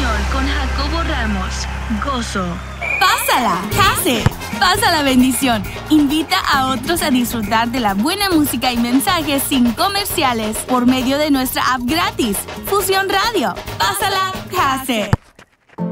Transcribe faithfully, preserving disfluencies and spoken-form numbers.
español con Jacobo Ramos. Gozo. Pásala, case. Pasa la bendición. Invita a otros a disfrutar de la buena música y mensajes sin comerciales por medio de nuestra app gratis, Fusión Radio. Pásala, case.